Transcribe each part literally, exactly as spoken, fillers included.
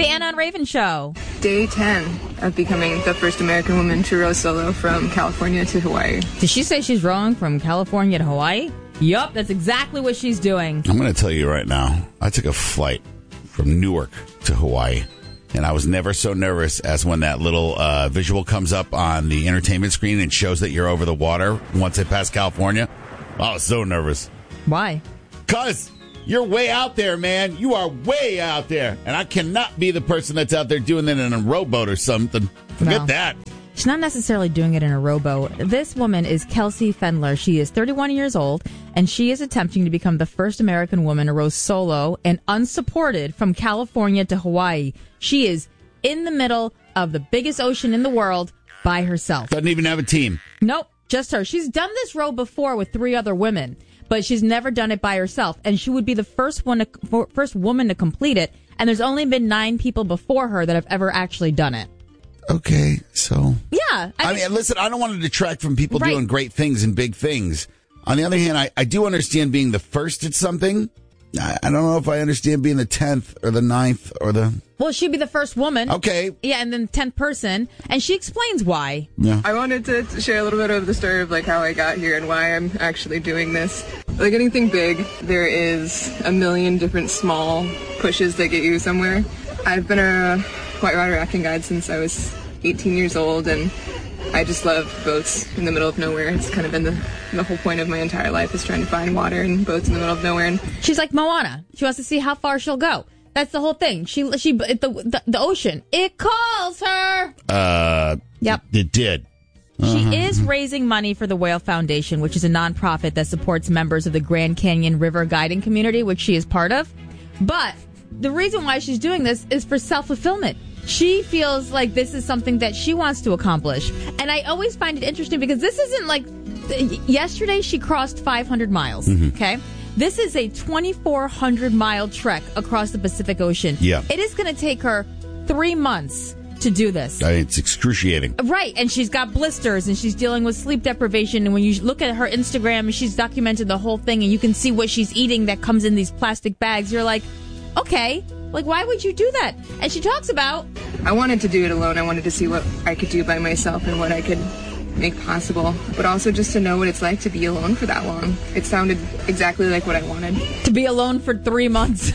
the Anna and Raven Show. Day ten of becoming the first American woman to row solo from California to Hawaii. Did she say she's rowing from California to Hawaii? Yup, that's exactly what she's doing. I'm going to tell you right now, I took a flight from Newark to Hawaii, and I was never so nervous as when that little uh, visual comes up on the entertainment screen and shows that you're over the water once it passed California. I was so nervous. Why? Because you're way out there, man. You are way out there. And I cannot be the person that's out there doing that in a rowboat or something. Forget No. that. She's not necessarily doing it in a rowboat. This woman is Kelsey Fendler. She is thirty-one years old, and she is attempting to become the first American woman to row solo and unsupported from California to Hawaii. She is in the middle of the biggest ocean in the world by herself. Doesn't even have a team. Nope, just her. She's done this row before with three other women, but she's never done it by herself. And she would be the first one, to, first woman to complete it. And there's only been nine people before her that have ever actually done it. Okay, so... Yeah. I, I mean, mean, listen, I don't want to detract from people Right. doing great things and big things. On the other hand, I, I do understand being the first at something. I, I don't know if I understand being the tenth or the ninth or the... well, she'd be the first woman. Okay. Yeah, and then tenth person. And she explains why. Yeah. I wanted to share a little bit of the story of like how I got here and why I'm actually doing this. Like anything big, there is a million different small pushes that get you somewhere. I've been a whitewater rafting guide since I was eighteen years old, and I just love boats in the middle of nowhere. It's kind of been the, the whole point of my entire life is trying to find water and boats in the middle of nowhere. And She's like Moana. She wants to see how far she'll go. That's the whole thing. She, she, the, the, the ocean, it calls her. Uh, Yep. It did. She is raising money for the Whale Foundation, which is a nonprofit that supports members of the Grand Canyon River guiding community, which she is part of. But the reason why she's doing this is for self-fulfillment. She feels like this is something that she wants to accomplish. And I always find it interesting because this isn't like... Yesterday, she crossed five hundred miles, Mm-hmm. okay? This is a twenty-four hundred mile trek across the Pacific Ocean. Yeah. It is going to take her three months to do this. I mean, it's excruciating. Right, and she's got blisters, and she's dealing with sleep deprivation. And when you look at her Instagram, she's documented the whole thing, and you can see what she's eating that comes in these plastic bags. You're like, okay, like, why would you do that? And she talks about... I wanted to do it alone. I wanted to see what I could do by myself and what I could make possible, but also just to know what it's like to be alone for that long. It sounded exactly like what I wanted. To be alone for three months.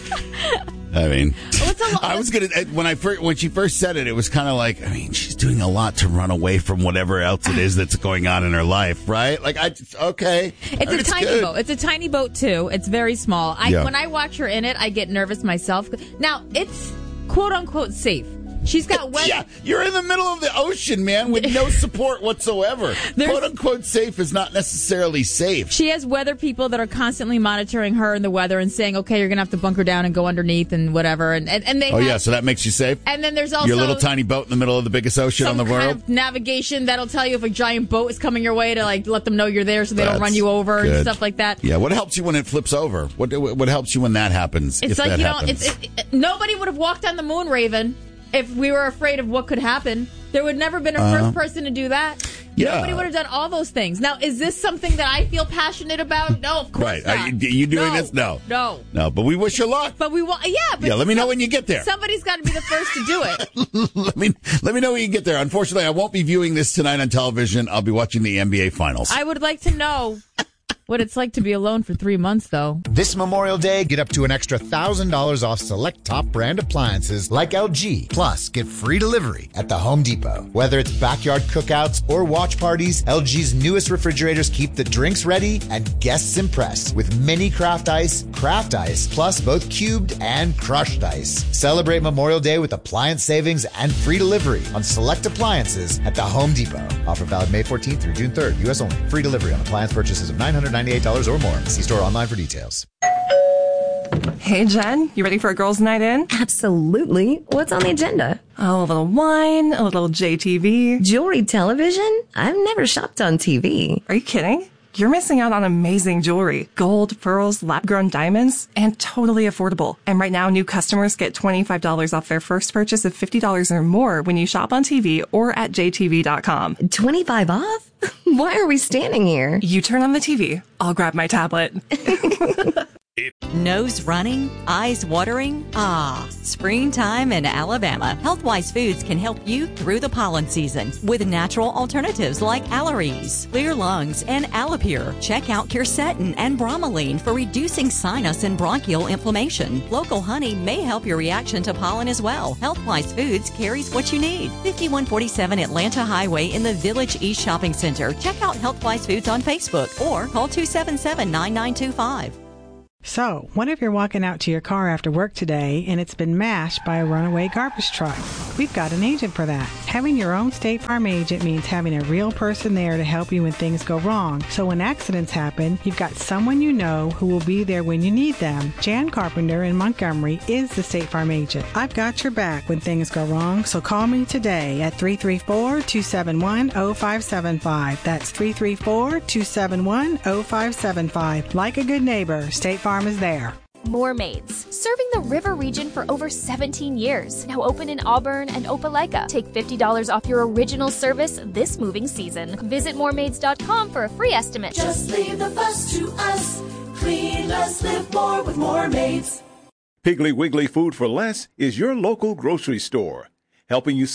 I mean, Well, it's a lo- I was gonna when I first when she first said it, it was kind of like, I mean, she's doing a lot to run away from whatever else it is that's going on in her life, right? Like, I just, okay, It's a tiny good. boat. It's a tiny boat, too. It's very small. I, Yeah. When I watch her in it, I get nervous myself. Now, it's quote-unquote safe. She's got weather. Yeah, you're in the middle of the ocean, man, with no support whatsoever. There's- "Quote unquote" safe is not necessarily safe. She has weather people that are constantly monitoring her and the weather and saying, okay, you're going to have to bunker down and go underneath and whatever. And, and, and they Oh have, yeah, so that makes you safe. And then there's also Your little tiny boat in the middle of the biggest ocean some on the kind world. of navigation that'll tell you if a giant boat is coming your way to like let them know you're there so they don't That's run you over and good. stuff like that. Yeah, what helps you when it flips over? What what helps you when that happens? It's if like that you know, happens? it's it, it, nobody would have walked on the moon, Raven, if we were afraid of what could happen. There would never been a Uh-huh. first person to do that. Yeah. Nobody would have done all those things. Now, is this something that I feel passionate about? No, of course Right. not. Are you, you doing No. this? No. No. No, but we wish you luck. But we want, yeah. But Yeah, let me know some- when you get there. Somebody's got to be the first to do it. let me let me know when you get there. Unfortunately, I won't be viewing this tonight on television. I'll be watching the N B A Finals. I would like to know what it's like to be alone for three months, though. This Memorial Day, get up to an extra one thousand dollars off select top brand appliances like L G. Plus, get free delivery at the Home Depot. Whether it's backyard cookouts or watch parties, L G's newest refrigerators keep the drinks ready and guests impressed with mini craft ice, craft ice, plus both cubed and crushed ice. Celebrate Memorial Day with appliance savings and free delivery on select appliances at the Home Depot. Offer valid May fourteenth through June third. U S only. Free delivery on appliance purchases of nine hundred ninety-eight dollars or more. See store online for details. Hey, Jen, you ready for a girls' night in? Absolutely. What's on the agenda? Oh, a little wine, a little J T V. Jewelry television? I've never shopped on T V. Are you kidding? You're missing out on amazing jewelry. Gold, pearls, lab-grown diamonds, and totally affordable. And right now, new customers get twenty-five dollars off their first purchase of fifty dollars or more when you shop on T V or at J T V dot com. twenty-five off? Why are we standing here? You turn on the T V. I'll grab my tablet. Nose running? Eyes watering? Ah, springtime in Alabama. Healthwise Foods can help you through the pollen season with natural alternatives like Allerese, Clear Lungs, and Alapure. Check out quercetin and bromelain for reducing sinus and bronchial inflammation. Local honey may help your reaction to pollen as well. Healthwise Foods carries what you need. fifty-one forty-seven Atlanta Highway in the Village East Shopping Center. Check out Healthwise Foods on Facebook or call two seven seven, nine nine two five. So, what if you're walking out to your car after work today and it's been mashed by a runaway garbage truck? We've got an agent for that. Having your own State Farm agent means having a real person there to help you when things go wrong. So when accidents happen, you've got someone you know who will be there when you need them. Jan Carpenter in Montgomery is the State Farm agent. I've got your back when things go wrong, so call me today at three three four, two seven one, zero five seven five. That's three three four, two seven one, zero five seven five. Like a good neighbor, State Farm is there. More Maids, serving the river region for over seventeen years. Now open in Auburn and Opelika. Take fifty dollars off your original service this moving season. Visit more maids dot com for a free estimate. Just leave the fuss to us. Clean less, live more with More Maids. Piggly Wiggly Food for Less is your local grocery store, helping you